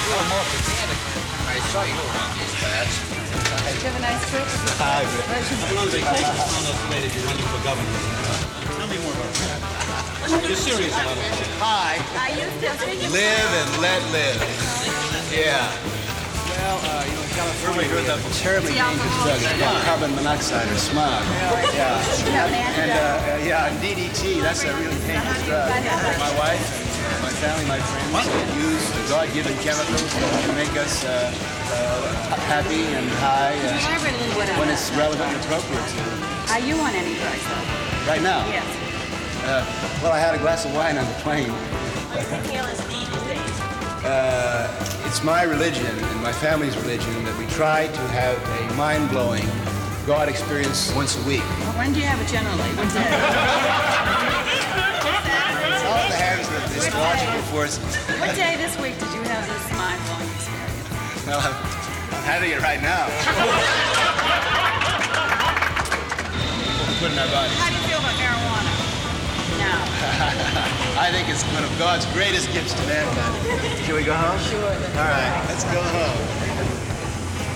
You're more pedantic. I saw you don't want these bats. Did you have a nice trip? Hi, I'm on vacation. I found out today that you're running for governor. Tell me more about that. You're serious about it. Hi. I used to think Live and let live. Yeah. Well, California heard that terribly dangerous drug. It's called carbon monoxide or smog. Yeah. And DDT, that's a really dangerous drug. My wife and my family, my friends use God-given chemicals to make us happy and high when it's relevant and appropriate to. Are you on any drugs, though? Right now? Yes. Well, I had a glass of wine on the plane. It's my religion and my family's religion that we try to have a mind-blowing God experience once a week. Well, when do you have it generally? What day? It's all in the hands of the astrological forces. What day this week did you have this mind-blowing experience? Well, I'm having it right now. Put in our bodies. How do you feel about marijuana? No. I think it's one of God's greatest gifts to mankind. Shall we go home? Sure. All right, let's go home.